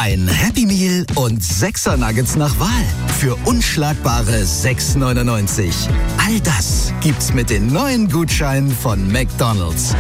Ein Happy Meal und 6er Nuggets nach Wahl für unschlagbare 6,99. All das gibt's mit den neuen Gutscheinen von McDonald's.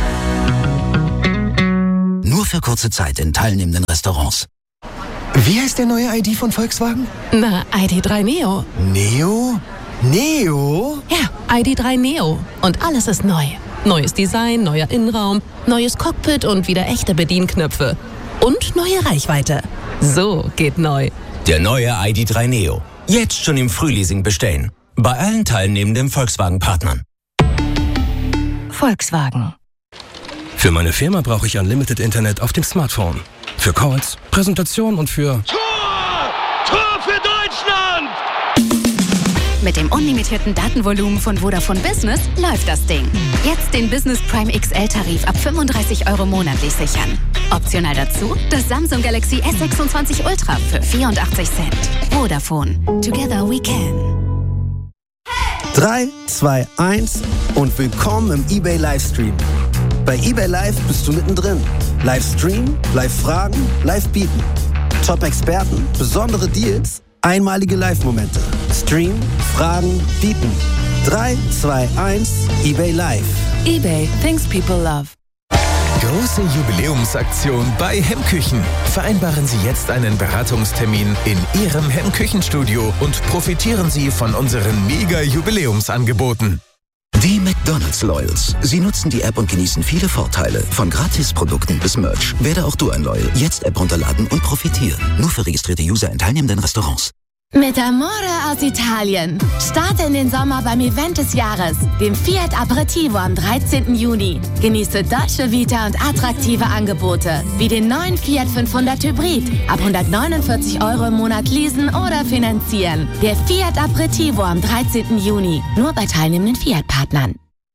Nur für kurze Zeit in teilnehmenden Restaurants. Wie heißt der neue ID von Volkswagen? Na, ID.3 Neo. Neo? Neo? Ja, ID.3 Neo. Und alles ist neu. Neues Design, neuer Innenraum, neues Cockpit und wieder echte Bedienknöpfe. Und neue Reichweite. So geht neu. Der neue ID.3 Neo. Jetzt schon im Frühleasing bestellen. Bei allen teilnehmenden Volkswagen-Partnern. Volkswagen. Für meine Firma brauche ich Unlimited Internet auf dem Smartphone. Für Calls, Präsentation und für... Tor für Deutschland! Mit dem unlimitierten Datenvolumen von Vodafone Business läuft das Ding. Jetzt den Business Prime XL-Tarif ab 35 € monatlich sichern. Optional dazu das Samsung Galaxy S26 Ultra für 84 Cent. Vodafone. Together we can. 3, 2, 1 und willkommen im eBay Livestream. Bei eBay Live bist du mittendrin. Livestream, Live-Fragen, Live-Bieten. Top-Experten, besondere Deals, einmalige Live-Momente. Stream, Fragen, Bieten. 3, 2, 1, eBay Live. eBay, things people love. Große Jubiläumsaktion bei Hemmküchen. Vereinbaren Sie jetzt einen Beratungstermin in Ihrem Hemmküchenstudio und profitieren Sie von unseren Mega-Jubiläumsangeboten. Die McDonald's Loyals. Sie nutzen die App und genießen viele Vorteile. Von Gratisprodukten bis Merch. Werde auch du ein Loyal. Jetzt App runterladen und profitieren. Nur für registrierte User in teilnehmenden Restaurants. Mit Amore aus Italien. Starte in den Sommer beim Event des Jahres, dem Fiat Aperitivo am 13. Juni. Genieße Dolce Vita und attraktive Angebote, wie den neuen Fiat 500 Hybrid. Ab 149 € im Monat leasen oder finanzieren. Der Fiat Aperitivo am 13. Juni. Nur bei teilnehmenden Fiat-Partnern.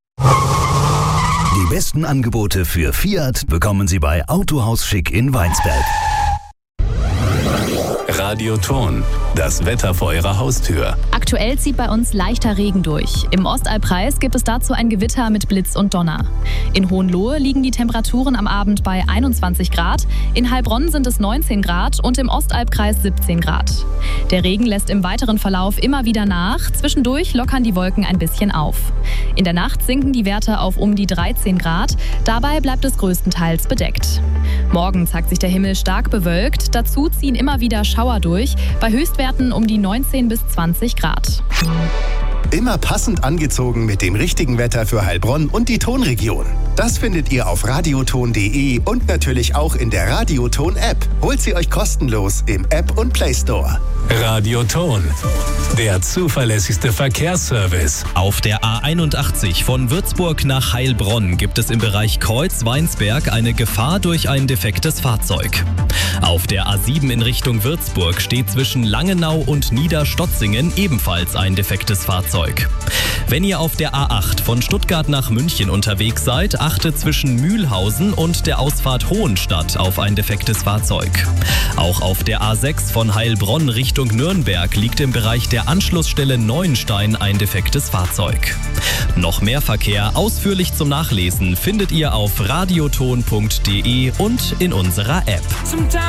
Die besten Angebote für Fiat bekommen Sie bei Autohaus Schick in Weinsberg. Radioton, das Wetter vor Ihrer Haustür. Aktuell zieht bei uns leichter Regen durch. Im Ostalbkreis gibt es dazu ein Gewitter mit Blitz und Donner. In Hohenlohe liegen die Temperaturen am Abend bei 21 Grad, in Heilbronn sind es 19 Grad und im Ostalbkreis 17 Grad. Der Regen lässt im weiteren Verlauf immer wieder nach, zwischendurch lockern die Wolken ein bisschen auf. In der Nacht sinken die Werte auf um die 13 Grad, dabei bleibt es größtenteils bedeckt. Morgen zeigt sich der Himmel stark bewölkt, dazu ziehen immer wieder Schauer durch, bei Höchstwerten um die 19 bis 20 Grad. Immer passend angezogen mit dem richtigen Wetter für Heilbronn und die Tonregion. Das findet ihr auf radioton.de und natürlich auch in der Radioton-App. Holt sie euch kostenlos im App- und Play-Store. Radioton, der zuverlässigste Verkehrsservice. Auf der A81 von Würzburg nach Heilbronn gibt es im Bereich Kreuz-Weinsberg eine Gefahr durch ein defektes Fahrzeug. Auf der A7 in Richtung Würzburg steht zwischen Langenau und Niederstotzingen ebenfalls ein defektes Fahrzeug. Wenn ihr auf der A8 von Stuttgart nach München unterwegs seid, achtet zwischen Mühlhausen und der Ausfahrt Hohenstadt auf ein defektes Fahrzeug. Auch auf der A6 von Heilbronn Richtung Nürnberg liegt im Bereich der Anschlussstelle Neuenstein ein defektes Fahrzeug. Noch mehr Verkehr ausführlich zum Nachlesen findet ihr auf radioton.de und in unserer App.